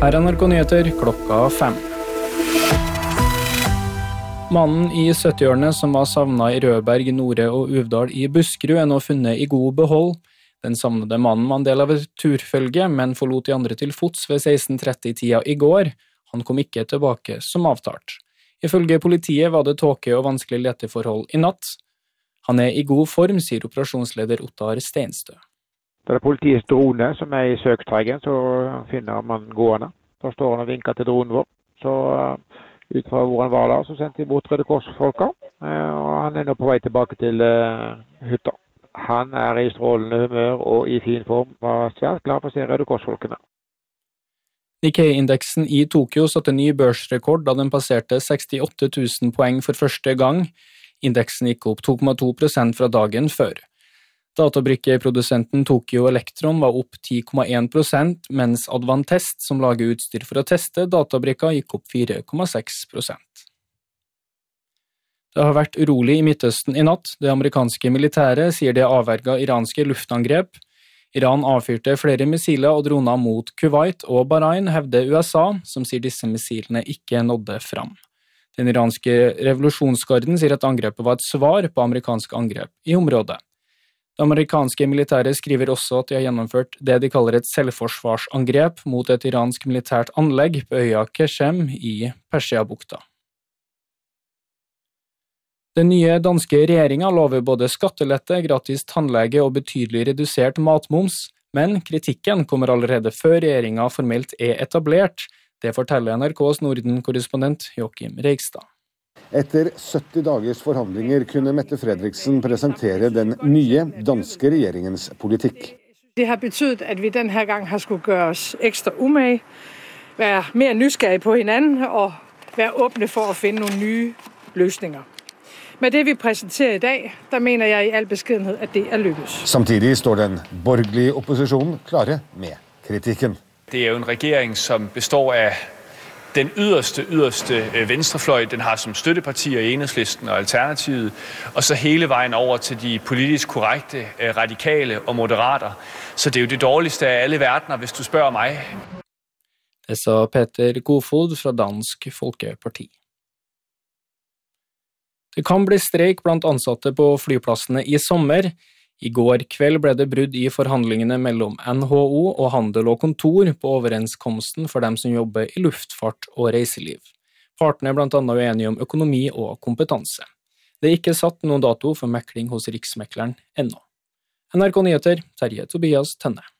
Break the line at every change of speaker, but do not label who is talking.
Her er NRK Nyheter klokka 5. Mannen i 70-årene som var savnet i Rødberg, Nore og Uvdal i Buskerud er nå funnet i god behold. Den savnede mannen var en del av et turfølge, men forlot de andre til fots ved 16:30-tida i går. Han kom ikke tilbake som avtalt. Ifølge politiet var det tåke og vanskelig leteforhold i natt. Han er i god form, sier operasjonsleder Ottar Steinstø.
Det er politiets drone som er i søkstreigen, så finner man gående. Da står han og vinker til dronen vår. Så ut fra hvor han var da, så sendte vi bort Røde Kors-folka, og han er nå på vei tilbake til hytta. Han er i strålende humør og i fin form, var svært glad for å se Røde Kors-folkene.
Nikkei-indeksen i Tokyo satte ny børsrekord da den passerte 68 000 poeng for første gang. Indeksen gikk opp 2,2% fra dagen før. Databrikkeprodusenten Tokyo Electron var opp 10,1%, mens Advantest, som lager utstyr for å teste databrikker, gikk opp 4,6%. Det har vært urolig i Midtøsten i natt. Det amerikanske militæret sier det avverget iranske luftangrep. Iran avfyrte flere missiler og droner mot Kuwait og Bahrain, hevder USA, som sier disse missilene ikke nådde fram. Den iranske revolusjonsgarden sier at angrepet var et svar på amerikanske angrep i området. Det amerikanske militæret skriver også at de har gjennomført det de kaller et selvforsvarsangrep mot et iransk militært anlegg på øya Keshem i Persiabukta. Den nye danske regjeringen lover både skattelette, gratis tannlege og betydelig redusert matmoms, men kritikken kommer allerede før regjeringen formelt er etablert. Det forteller NRKs Norden-korrespondent Joachim Reigstad.
Etter 70 dagers forhandlinger kunne Mette Frederiksen presentere den nye danske regjeringens politikk.
Det har betydet, at vi denne gang har skulle gøre oss ekstra umage, være mer nysgerrige på hinanden og være åbne for å finne noen nye løsninger. Med det vi presenterer i dag, der mener jeg i all beskedenhed, at det er lykkes.
Samtidig står den borgerlige opposisjonen klare med kritikken.
Det er jo en regjering som består av den yderste venstrefløj. Den har som støttepartier i Enhedslisten og Alternativet, og så hele vejen over til de politisk korrekte, radikale og moderater. Så det er jo det dårligste av alle verdener, hvis du spør meg.
Det sa Peter Kofod fra Dansk Folkeparti. Det kan bli streik blant ansatte på flyplassene i sommer. I går kveld ble det brudd i forhandlingene mellom NHO og Handel og Kontor på overenskomsten for dem som jobber i luftfart og reiseliv. Partene er blant annet uenige om økonomi og kompetanse. Det er ikke satt noen dato for mekling hos Riksmekleren ennå. NRK Nyheter, Terje Tobias Tønne.